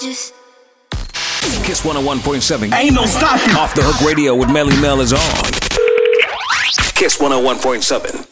Just Kiss 101.7. Ain't no stopping. Off the Hook Radio with Melly Mel is on. Kiss 101.7.